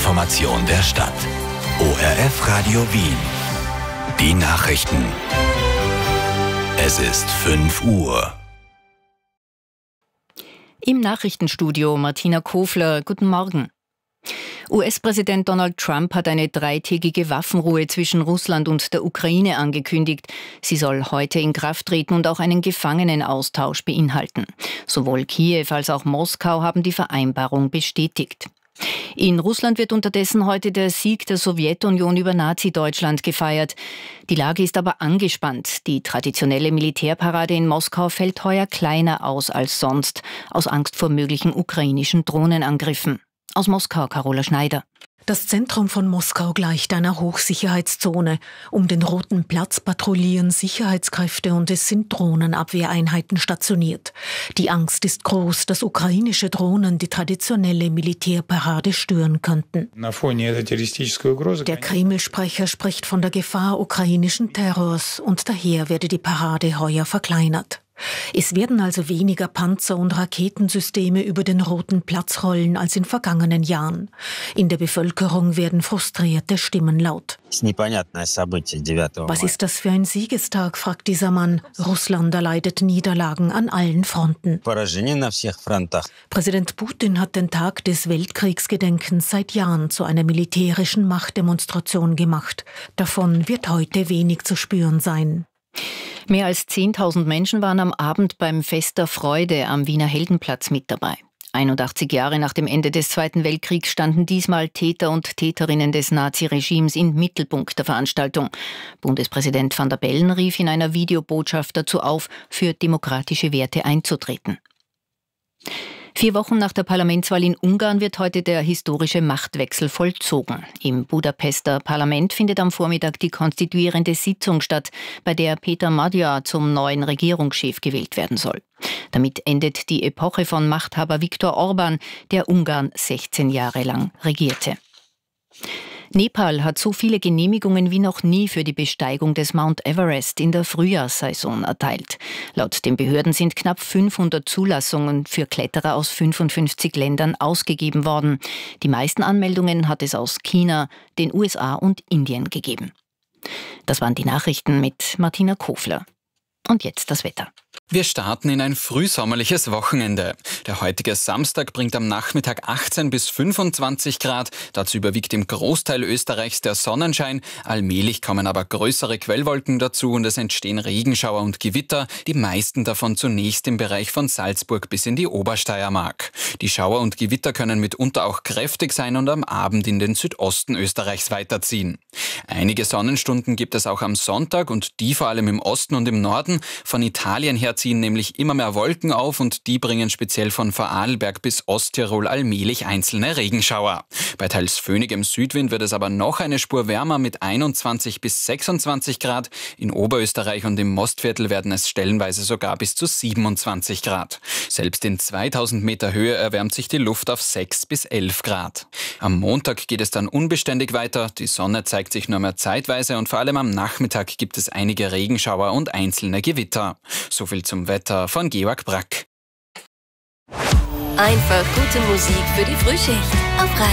Information der Stadt. ORF Radio Wien. Die Nachrichten. Es ist 5 Uhr. Im Nachrichtenstudio Martina Kofler. Guten Morgen. US-Präsident Donald Trump hat eine 3-tägige Waffenruhe zwischen Russland und der Ukraine angekündigt. Sie soll heute in Kraft treten und auch einen Gefangenenaustausch beinhalten. Sowohl Kiew als auch Moskau haben die Vereinbarung bestätigt. In Russland wird unterdessen heute der Sieg der Sowjetunion über Nazi-Deutschland gefeiert. Die Lage ist aber angespannt. Die traditionelle Militärparade in Moskau fällt heuer kleiner aus als sonst, aus Angst vor möglichen ukrainischen Drohnenangriffen. Aus Moskau, Carola Schneider. Das Zentrum von Moskau gleicht einer Hochsicherheitszone. Um den Roten Platz patrouillieren Sicherheitskräfte und es sind Drohnenabwehreinheiten stationiert. Die Angst ist groß, dass ukrainische Drohnen die traditionelle Militärparade stören könnten. Der Kreml-Sprecher spricht von der Gefahr ukrainischen Terrors und daher werde die Parade heuer verkleinert. Es werden also weniger Panzer- und Raketensysteme über den Roten Platz rollen als in vergangenen Jahren. In der Bevölkerung werden frustrierte Stimmen laut. Was ist das für ein Siegestag, fragt dieser Mann. Russland erleidet Niederlagen an allen Fronten. Präsident Putin hat den Tag des Weltkriegsgedenkens seit Jahren zu einer militärischen Machtdemonstration gemacht. Davon wird heute wenig zu spüren sein. Mehr als 10.000 Menschen waren am Abend beim Fest der Freude am Wiener Heldenplatz mit dabei. 81 Jahre nach dem Ende des Zweiten Weltkriegs standen diesmal Täter und Täterinnen des Naziregimes im Mittelpunkt der Veranstaltung. Bundespräsident Van der Bellen rief in einer Videobotschaft dazu auf, für demokratische Werte einzutreten. 4 Wochen nach der Parlamentswahl in Ungarn wird heute der historische Machtwechsel vollzogen. Im Budapester Parlament findet am Vormittag die konstituierende Sitzung statt, bei der Peter Magyar zum neuen Regierungschef gewählt werden soll. Damit endet die Epoche von Machthaber Viktor Orbán, der Ungarn 16 Jahre lang regierte. Nepal hat so viele Genehmigungen wie noch nie für die Besteigung des Mount Everest in der Frühjahrssaison erteilt. Laut den Behörden sind knapp 500 Zulassungen für Kletterer aus 55 Ländern ausgegeben worden. Die meisten Anmeldungen hat es aus China, den USA und Indien gegeben. Das waren die Nachrichten mit Martina Kofler. Und jetzt das Wetter. Wir starten in ein frühsommerliches Wochenende. Der heutige Samstag bringt am Nachmittag 18 bis 25 Grad. Dazu überwiegt im Großteil Österreichs der Sonnenschein. Allmählich kommen aber größere Quellwolken dazu und es entstehen Regenschauer und Gewitter. Die meisten davon zunächst im Bereich von Salzburg bis in die Obersteiermark. Die Schauer und Gewitter können mitunter auch kräftig sein und am Abend in den Südosten Österreichs weiterziehen. Einige Sonnenstunden gibt es auch am Sonntag und die vor allem im Osten und im Norden. Von Italien her ziehen nämlich immer mehr Wolken auf und die bringen speziell von Vorarlberg bis Osttirol allmählich einzelne Regenschauer. Bei teils föhnigem Südwind wird es aber noch eine Spur wärmer mit 21 bis 26 Grad. In Oberösterreich und im Mostviertel werden es stellenweise sogar bis zu 27 Grad. Selbst in 2000 Meter Höhe erwärmt sich die Luft auf 6 bis 11 Grad. Am Montag geht es dann unbeständig weiter. Die Sonne zeigt sich nur mehr zeitweise und vor allem am Nachmittag gibt es einige Regenschauer und einzelne Gewitter. So viel zum Wetter von Georg Brack. Einfach gute Musik für die Frühschicht auf Radio